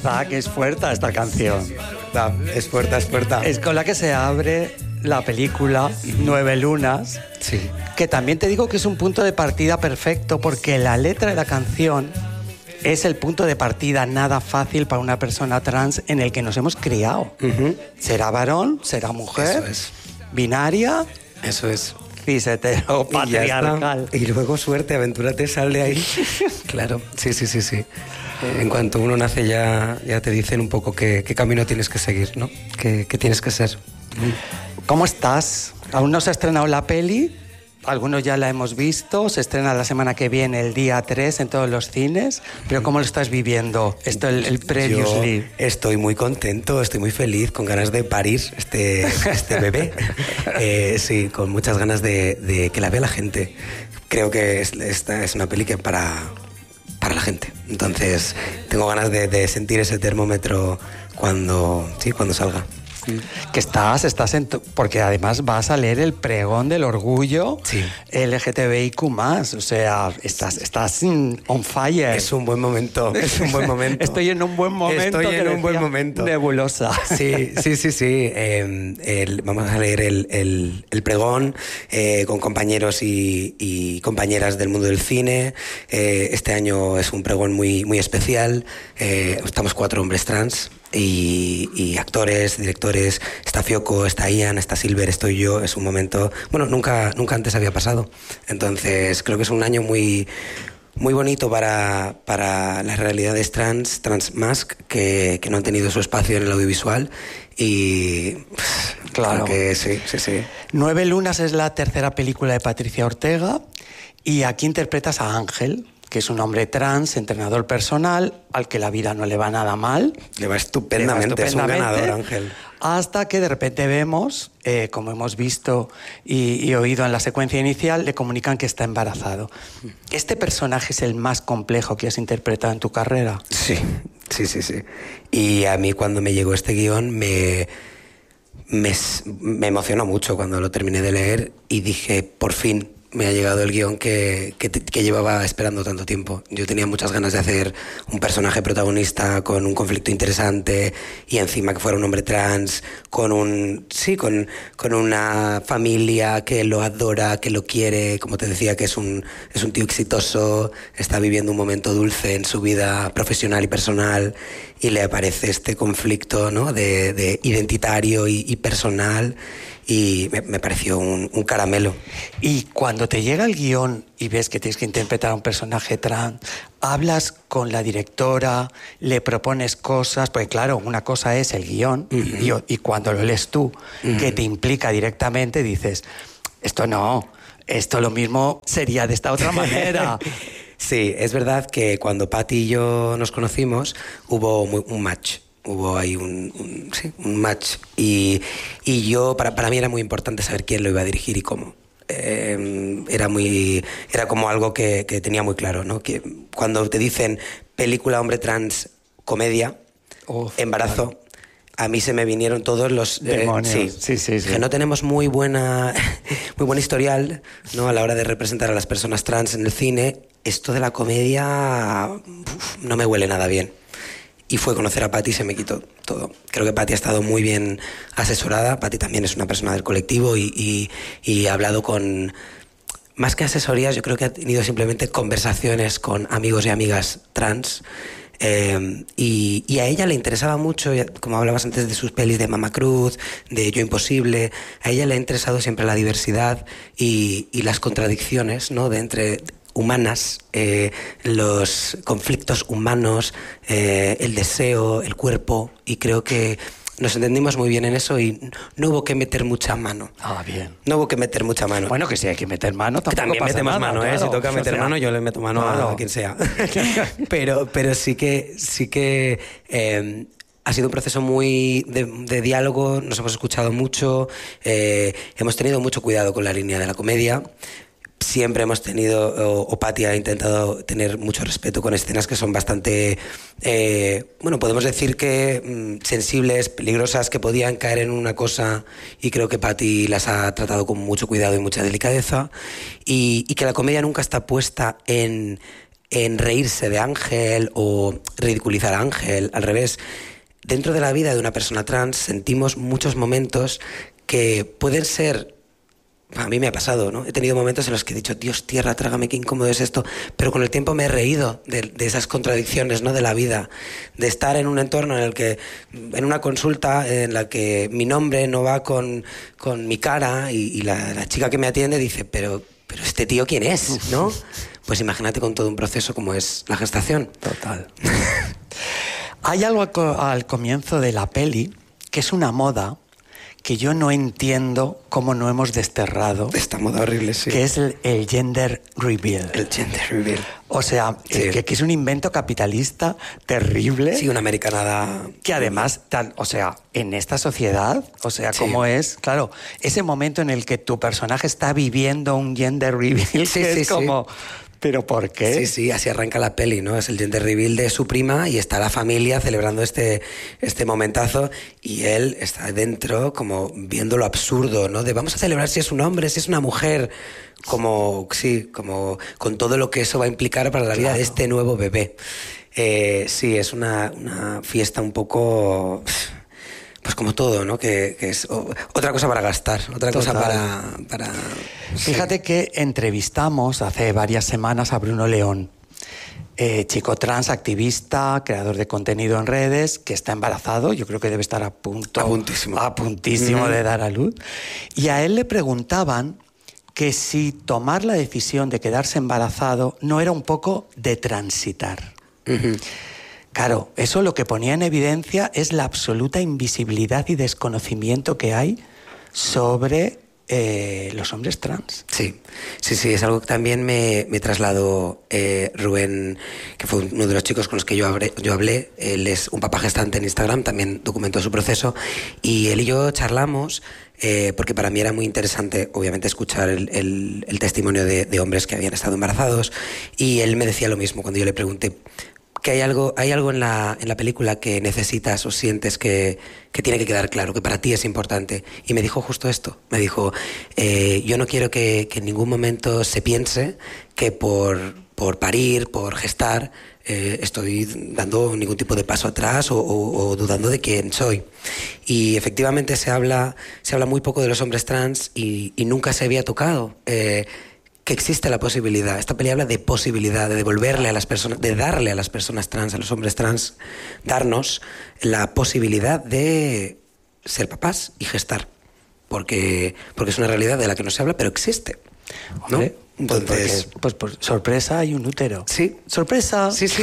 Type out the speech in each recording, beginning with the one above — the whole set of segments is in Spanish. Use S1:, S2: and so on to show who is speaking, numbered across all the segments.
S1: verdad que es fuerte esta canción.
S2: Es fuerte, es fuerte.
S1: Es con la que se abre la película 9 lunas.
S2: Sí.
S1: Que también te digo que es un punto de partida perfecto porque la letra de la canción es el punto de partida nada fácil para una persona trans en el que nos hemos criado.
S2: Uh-huh.
S1: ¿Será varón? ¿Será mujer?
S2: Eso es.
S1: ¿Binaria?
S2: Eso es.
S1: Cis hetero patriarcal.
S2: Y luego suerte, aventúrate, sal de ahí. Claro, sí. En cuanto uno nace ya te dicen un poco qué camino tienes que seguir, ¿no? ¿Qué tienes que ser?
S1: ¿Cómo estás? Aún no se ha estrenado la peli. Algunos ya la hemos visto, se estrena la semana que viene, el día 3, en todos los cines. Pero ¿cómo lo estás viviendo? Esto, el previously.
S2: Yo estoy muy contento, estoy muy feliz, con ganas de parir este bebé. Sí, con muchas ganas de que la vea la gente. Creo que esta es una peli que para la gente. Entonces, tengo ganas de sentir ese termómetro cuando salga.
S1: Que estás porque además vas a leer el pregón del orgullo LGTBIQ+, o sea, estás on fire.
S2: Es un buen momento,
S1: Estoy en un buen momento. Nebulosa.
S2: Sí. Vamos a leer el pregón con compañeros y compañeras del mundo del cine. Este año es un pregón muy, muy especial. Estamos 4 hombres trans. Y actores, directores, está Fioco, está Ian, está Silver, estoy yo. Es un momento, bueno, nunca antes había pasado. Entonces creo que es un año muy, muy bonito para las realidades transmask que no han tenido su espacio en el audiovisual. Y
S1: claro
S2: que sí.
S1: 9 lunas es la tercera película de Patricia Ortega y aquí interpretas a Ángel, que es un hombre trans, entrenador personal, al que la vida no le va nada mal.
S2: Le va estupendamente, es un ganador, Ángel.
S1: Hasta que de repente vemos, como hemos visto y oído en la secuencia inicial, le comunican que está embarazado. ¿Este personaje es el más complejo que has interpretado en tu carrera?
S2: Sí. Y a mí cuando me llegó este guión me emocionó mucho cuando lo terminé de leer y dije, por fin me ha llegado el guión que llevaba esperando tanto tiempo. Yo tenía muchas ganas de hacer un personaje protagonista con un conflicto interesante y encima que fuera un hombre trans, con una familia que lo adora, que lo quiere, como te decía, que es un tío exitoso, está viviendo un momento dulce en su vida profesional y personal y le aparece este conflicto, ¿no? de identitario y personal. Y me pareció un caramelo.
S1: Y cuando te llega el guión y ves que tienes que interpretar a un personaje trans, hablas con la directora, le propones cosas, porque claro, una cosa es el guión, uh-huh. y cuando lo lees tú, uh-huh. que te implica directamente, dices, esto lo mismo sería de esta otra manera.
S2: Sí, es verdad que cuando Pati y yo nos conocimos, hubo un match. Hubo ahí un match y yo para mí era muy importante saber quién lo iba a dirigir y cómo. Era como algo que tenía muy claro, ¿no? Que cuando te dicen película hombre trans comedia, embarazo, claro. A mí se me vinieron todos los
S1: demonios. Sí.
S2: Que no tenemos muy buen historial, ¿no? A la hora de representar a las personas trans en el cine. Esto de la comedia no me huele nada bien. Y fue conocer a Pati y se me quitó todo. Creo que Pati ha estado muy bien asesorada. Pati también es una persona del colectivo y ha hablado con... Más que asesorías, yo creo que ha tenido simplemente conversaciones con amigos y amigas trans. Y a ella le interesaba mucho, como hablabas antes de sus pelis de Mama Cruz, de Yo Imposible, a ella le ha interesado siempre la diversidad y las contradicciones, ¿no? de entre... humanas, los conflictos humanos, el deseo, el cuerpo, y creo que nos entendimos muy bien en eso y no hubo que meter mucha mano.
S1: Bien.
S2: No hubo que meter mucha mano.
S1: Bueno, que si hay que meter mano, tampoco
S2: también
S1: pasa
S2: metemos
S1: nada,
S2: mano,
S1: claro.
S2: Si toca meter mano, yo le meto mano a quien sea. pero sí que ha sido un proceso muy de diálogo, nos hemos escuchado mucho, hemos tenido mucho cuidado con la línea de la comedia. Siempre hemos tenido, o Pati ha intentado tener mucho respeto con escenas que son bastante, podemos decir que sensibles, peligrosas, que podían caer en una cosa, y creo que Pati las ha tratado con mucho cuidado y mucha delicadeza, y que la comedia nunca está puesta en en reírse de Ángel o ridiculizar a Ángel. Al revés, dentro de la vida de una persona trans sentimos muchos momentos que pueden ser... A mí me ha pasado, ¿no? He tenido momentos en los que he dicho, Dios, tierra, trágame, qué incómodo es esto. Pero con el tiempo me he reído de esas contradicciones, ¿no? De la vida. De estar en un entorno en el que, en una consulta en la que mi nombre no va con mi cara y la chica que me atiende dice, pero ¿este tío quién es? ¿No? Pues imagínate con todo un proceso como es la gestación.
S1: Total. Hay algo al comienzo de la peli que es una moda que yo no entiendo cómo no hemos desterrado.
S2: Esta moda horrible, sí.
S1: Que es el gender reveal.
S2: El gender reveal.
S1: O sea,
S2: sí.
S1: que es un invento capitalista terrible.
S2: Sí, una americanada.
S1: Que además, o sea, en esta sociedad, o sea,
S2: sí.
S1: cómo es, claro, ese momento en el que tu personaje está viviendo un gender reveal,
S2: sí,
S1: que
S2: sí,
S1: es como...
S2: Sí.
S1: ¿Pero por qué?
S2: Sí, sí, así arranca la peli, ¿no? Es el gender reveal de su prima y está la familia celebrando este momentazo y él está dentro como viendo lo absurdo, ¿no? De vamos a celebrar si es un hombre, si es una mujer, como, sí, como con todo lo que eso va a implicar para la vida de este nuevo bebé. Sí, es una fiesta un poco... Pues como todo, ¿no? Que es otra cosa para gastar, otra cosa para...
S1: Fíjate
S2: sí.
S1: que entrevistamos hace varias semanas a Bruno León, chico trans, activista, creador de contenido en redes, que está embarazado, yo creo que debe estar a puntísimo de dar a luz. Y a él le preguntaban que si tomar la decisión de quedarse embarazado no era un poco de transitar. Claro, eso lo que ponía en evidencia es la absoluta invisibilidad y desconocimiento que hay sobre los hombres trans.
S2: Sí, es algo que también me trasladó Rubén, que fue uno de los chicos con los que yo hablé. Él es un papá gestante en Instagram, también documentó su proceso, y él y yo charlamos porque para mí era muy interesante, obviamente, escuchar el testimonio de hombres que habían estado embarazados, y él me decía lo mismo cuando yo le pregunté que hay algo en la película que necesitas o sientes que tiene que quedar claro, que para ti es importante. Y me dijo justo esto. Me dijo, yo no quiero que en ningún momento se piense que por parir, por gestar, estoy dando ningún tipo de paso atrás o dudando de quién soy. Y efectivamente se habla muy poco de los hombres trans y nunca se había tocado que existe la posibilidad. Esta peli habla de posibilidad, de devolverle a las personas, de darle a las personas trans, a los hombres trans, darnos la posibilidad de ser papás y gestar. Porque es una realidad de la que no se habla, pero existe, ¿no?
S1: Hombre, entonces, pues por sorpresa hay un útero.
S2: Sí.
S1: ¡Sorpresa!
S2: Sí.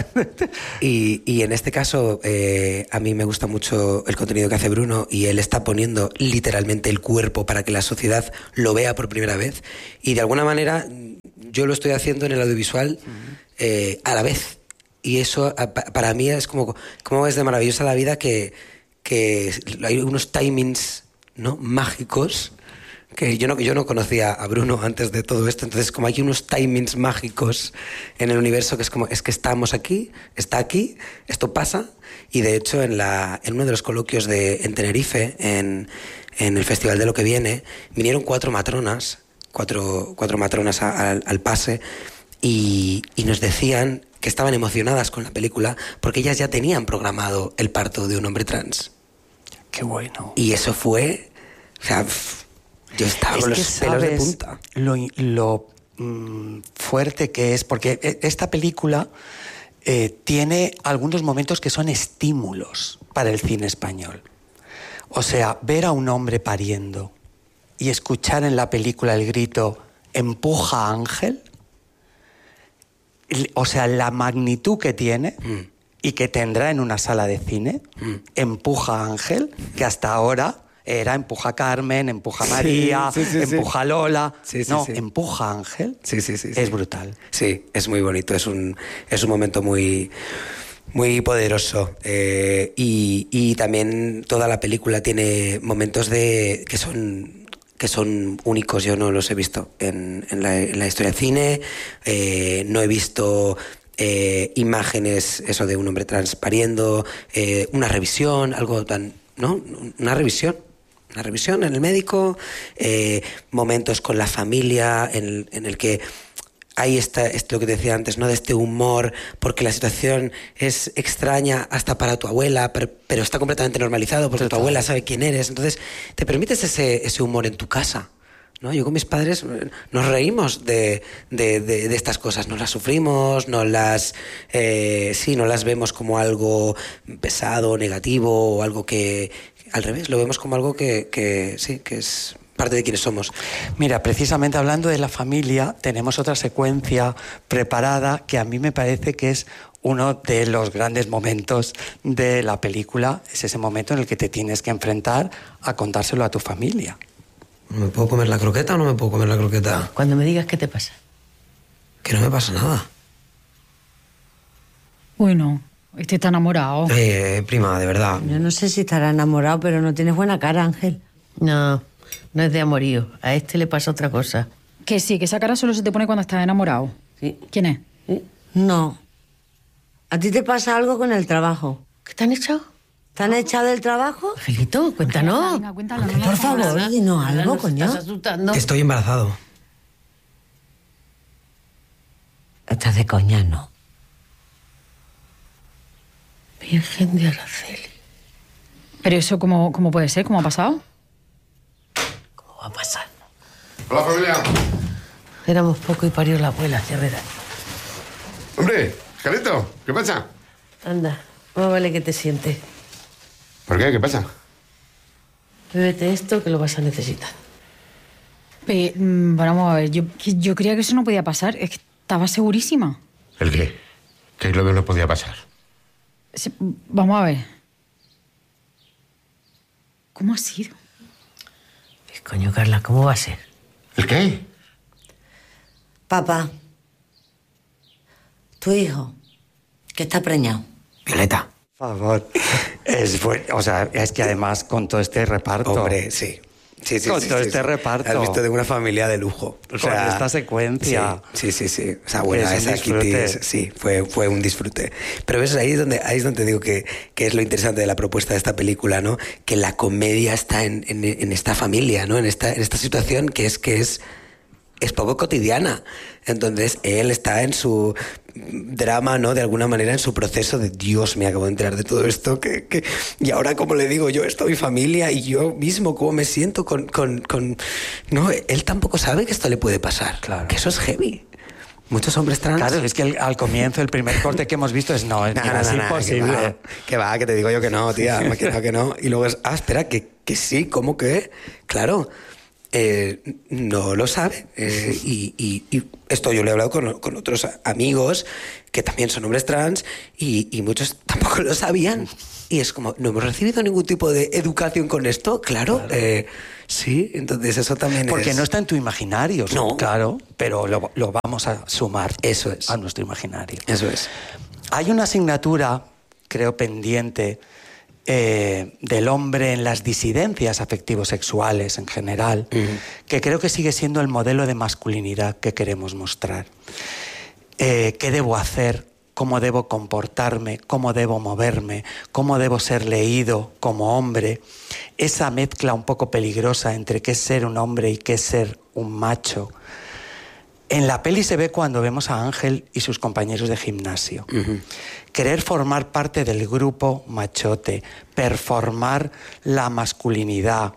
S2: Y en este caso, a mí me gusta mucho el contenido que hace Bruno, y él está poniendo literalmente el cuerpo para que la sociedad lo vea por primera vez. Y de alguna manera yo lo estoy haciendo en el audiovisual a la vez. Y eso para mí es como es de maravillosa la vida que hay unos timings, ¿no?, mágicos, que yo no conocía a Bruno antes de todo esto. Entonces, como hay unos timings mágicos en el universo que es que estamos aquí, está aquí, esto pasa. Y de hecho en uno de los coloquios en Tenerife, en el Festival de lo que viene, vinieron cuatro matronas al pase, y nos decían que estaban emocionadas con la película porque ellas ya tenían programado el parto de un hombre trans.
S1: ¡Qué bueno!
S2: Y eso fue... O sea, yo estaba con los pelos de punta.
S1: Lo fuerte que es, porque esta película tiene algunos momentos que son estímulos para el cine español. O sea, ver a un hombre pariendo y escuchar en la película el grito «empuja a Ángel», o sea, la magnitud que tiene y que tendrá en una sala de cine, «empuja a Ángel», que hasta ahora... era empuja a Carmen, empuja a María, empuja a Lola. Empuja a Ángel. Es brutal.
S2: Sí, es muy bonito. Es un momento muy, muy poderoso. Y también toda la película tiene momentos que son únicos. Yo no los he visto en la historia del cine. No he visto imágenes, eso de un hombre trans pariendo, una revisión, algo tan... ¿no? Una revisión en el médico, momentos con la familia en el que ahí está lo que te decía antes, ¿no? De este humor, porque la situación es extraña hasta para tu abuela, pero está completamente normalizado porque tu abuela sabe quién eres. Entonces, te permites ese humor en tu casa, ¿no? Yo con mis padres nos reímos de estas cosas, no las sufrimos, no las vemos como algo pesado, negativo, o algo que, al revés, lo vemos como algo que es parte de quienes somos.
S1: Mira, precisamente hablando de la familia, tenemos otra secuencia preparada que a mí me parece que es uno de los grandes momentos de la película. Es ese momento en el que te tienes que enfrentar a contárselo a tu familia.
S2: ¿Me puedo comer la croqueta o no me puedo comer la croqueta?
S3: Cuando me digas qué te pasa.
S2: Que no me pasa nada.
S4: Uy, no. Este está enamorado.
S2: Prima, de verdad.
S5: Yo no sé si estará enamorado, pero no tienes buena cara, Ángel.
S3: No, no es de amorío. A este le pasa otra cosa.
S4: Que sí, que esa cara solo se te pone cuando estás enamorado.
S3: Sí.
S4: ¿Quién es?
S3: ¿Sí?
S5: No. A ti te pasa algo con el trabajo.
S3: ¿Qué te han echado?
S5: ¿Te han echado del trabajo?
S3: Angelito, cuéntanos.
S4: Venga, cuéntalo.
S5: Por favor, dinos algo,
S3: Nos
S5: coño.
S3: estás asustando.
S2: Estoy embarazado.
S5: Estás de coña, ¿no?
S3: Virgen de Araceli.
S4: Pero eso, ¿cómo puede ser? ¿Cómo ha pasado?
S3: ¿Cómo va a pasar?
S6: Hola, familia.
S3: Éramos poco y parió la abuela, ya verás.
S6: Hombre, Carito, ¿qué pasa?
S3: Anda, más vale que te sientes.
S6: ¿Por qué? ¿Qué pasa?
S3: Bébete esto que lo vas a necesitar.
S4: Bueno, vamos a ver. Yo creía que eso no podía pasar. Es que estaba segurísima.
S6: ¿El qué? Que lo de no podía pasar.
S4: Vamos a ver. ¿Cómo ha sido?
S3: Coño, Carla, ¿cómo va a ser?
S6: ¿El qué?
S5: Papá, tu hijo, que está preñado.
S2: Violeta.
S1: Por favor. Es que además con todo este reparto...
S2: Hombre, sí. Sí,
S1: Con todo este reparto.
S2: Has visto de una familia de lujo.
S1: Con esta secuencia.
S2: Sí. Esa abuela,
S1: Es un
S2: esa Kitty,
S1: disfrute.
S2: sí, fue un disfrute. Pero ves, ahí es donde digo que es lo interesante de la propuesta de esta película, ¿no? Que la comedia está en esta familia, ¿no? En esta situación que es poco cotidiana. Entonces, él está en su drama, ¿no? De alguna manera, en su proceso de Dios, me acabo de enterar de todo esto, y ahora, ¿cómo le digo yo esto a mi familia? Y yo mismo, ¿cómo me siento con... No, él tampoco sabe que esto le puede pasar.
S1: Claro.
S2: Que eso es heavy. Muchos hombres trans...
S1: Claro, es que al comienzo, el primer corte que hemos visto es es imposible.
S2: Que va, que te digo yo que no, tía, que no. Y luego es, espera, que sí, ¿cómo que? Claro, no lo sabe. Y esto yo lo he hablado con otros amigos que también son hombres trans y muchos tampoco lo sabían. Y es como, ¿no hemos recibido ningún tipo de educación con esto? Claro. Sí, entonces eso también
S1: Porque no está en tu imaginario.
S2: No.
S1: Claro, pero lo vamos a sumar.
S2: Eso es.
S1: A nuestro imaginario.
S2: Eso es.
S1: Hay una asignatura, creo, pendiente del hombre en las disidencias afectivo-sexuales en general, que creo que sigue siendo el modelo de masculinidad que queremos mostrar. ¿Qué debo hacer? ¿Cómo debo comportarme? ¿Cómo debo moverme? ¿Cómo debo ser leído como hombre? Esa mezcla un poco peligrosa entre qué es ser un hombre y qué es ser un macho. En la peli se ve cuando vemos a Ángel y sus compañeros de gimnasio. Querer formar parte del grupo machote, performar la masculinidad.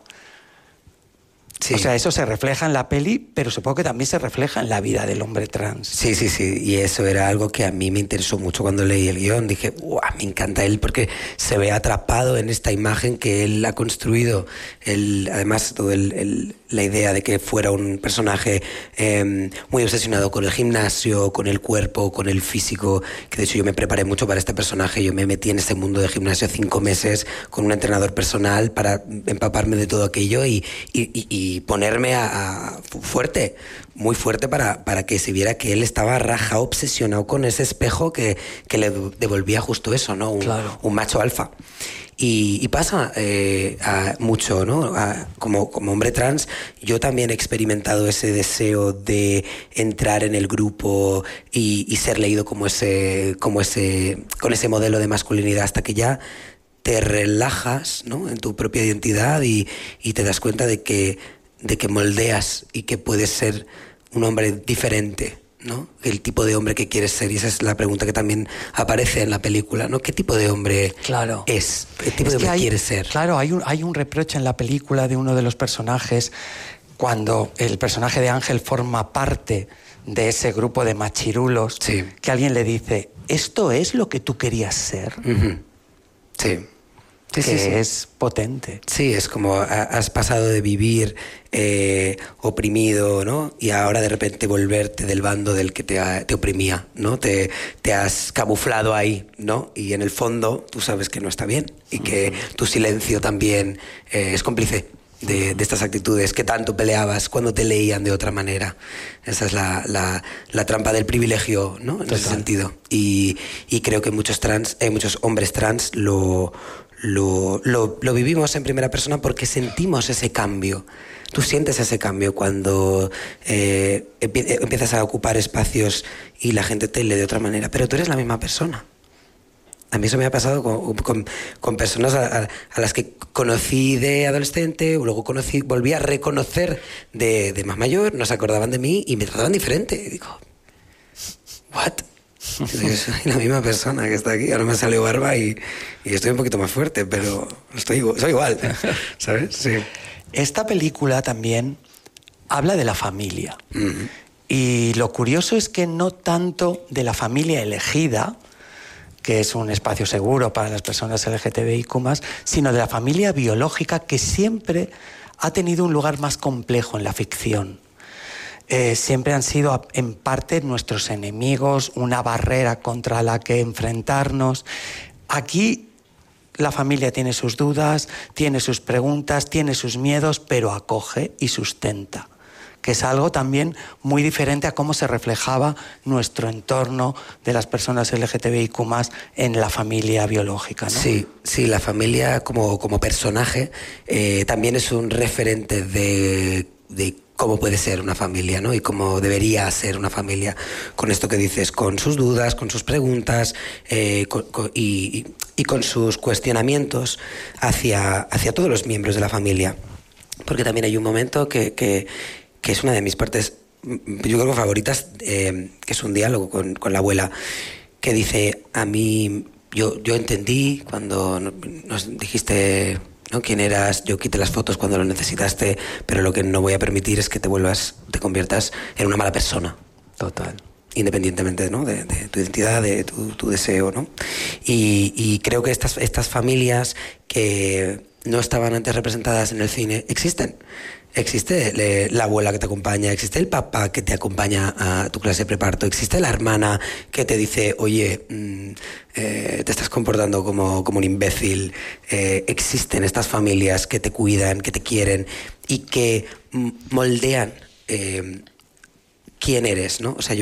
S1: Sí. O sea, eso se refleja en la peli, pero supongo que también se refleja en la vida del hombre trans.
S2: Sí. Y eso era algo que a mí me interesó mucho cuando leí el guión. Dije, me encanta él porque se ve atrapado en esta imagen que él ha construido. Además, toda la idea de que fuera un personaje muy obsesionado con el gimnasio, con el cuerpo, con el físico. Que de hecho yo me preparé mucho para este personaje. Yo me metí en este mundo de gimnasio 5 meses con un entrenador personal para empaparme de todo aquello y ponerme fuerte, muy fuerte para que se viera que él estaba raja, obsesionado con ese espejo que le devolvía justo eso, ¿no? Un macho alfa. Y pasa mucho, ¿no? Como hombre trans, yo también he experimentado ese deseo de entrar en el grupo y ser leído con ese modelo de masculinidad hasta que ya te relajas, ¿no? En tu propia identidad y te das cuenta de que moldeas y que puedes ser un hombre diferente, ¿no? El tipo de hombre que quieres ser, y esa es la pregunta que también aparece en la película, ¿no? ¿Qué tipo de hombre es? ¿Qué tipo de hombre quieres ser?
S1: Claro, hay un reproche en la película de uno de los personajes cuando el personaje de Ángel forma parte de ese grupo de machirulos,
S2: sí,
S1: que alguien le dice, ¿esto es lo que tú querías ser?
S2: Uh-huh. Sí. Sí,
S1: que
S2: sí.
S1: es potente.
S2: Sí, es como has pasado de vivir oprimido, ¿no? Y ahora de repente volverte del bando del que te oprimía, ¿no? Te has camuflado ahí, ¿no? Y en el fondo tú sabes que no está bien y que tu silencio también es cómplice de estas actitudes que tanto peleabas cuando te leían de otra manera. Esa es la trampa del privilegio, ¿no? En ese sentido. Y creo que muchos hombres trans lo vivimos en primera persona porque sentimos ese cambio. Tú sientes ese cambio cuando empiezas a ocupar espacios y la gente te lee de otra manera, pero tú eres la misma persona. A mí eso me ha pasado con personas a las que conocí de adolescente, luego volví a reconocer de más mayor, no se acordaban de mí y me trataban diferente. Y digo, ¿what? Yo soy la misma persona que está aquí, ahora me salió barba y estoy un poquito más fuerte, pero soy igual, ¿sabes? Sí.
S1: Esta película también habla de la familia.
S2: Mm-hmm.
S1: Y lo curioso es que no tanto de la familia elegida, que es un espacio seguro para las personas LGTBIQ+, sino de la familia biológica, que siempre ha tenido un lugar más complejo en la ficción. Siempre han sido en parte nuestros enemigos, una barrera contra la que enfrentarnos. Aquí la familia tiene sus dudas, tiene sus preguntas, tiene sus miedos, pero acoge y sustenta, que es algo también muy diferente a cómo se reflejaba nuestro entorno de las personas LGTBIQ+ en la familia biológica, ¿no?
S2: Sí, la familia como personaje también es un referente de cómo puede ser una familia, ¿no? Y cómo debería ser una familia, con esto que dices, con sus dudas, con sus preguntas y con sus cuestionamientos hacia todos los miembros de la familia. Porque también hay un momento que es una de mis partes, yo creo que favoritas, que es un diálogo con la abuela, que dice, a mí, yo entendí cuando nos dijiste, ¿no?, quién eras, yo quité las fotos cuando lo necesitaste, pero lo que no voy a permitir es que te conviertas en una mala persona.
S1: Total.
S2: Independientemente, ¿no?, de tu identidad, de tu deseo, ¿no? Y creo que estas familias que no estaban antes representadas en el cine existen. Existe la abuela que te acompaña, existe el papá que te acompaña a tu clase de preparto, existe la hermana que te dice, oye, te estás comportando como un imbécil. Existen estas familias que te cuidan, que te quieren y que moldean quién eres, ¿no? O sea,